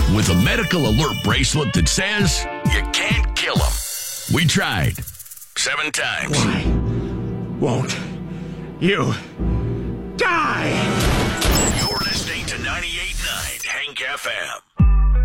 with a medical alert bracelet that says you can't kill them. We tried 7 times. Why won't you die? You're listening to 98.9 Hank FM.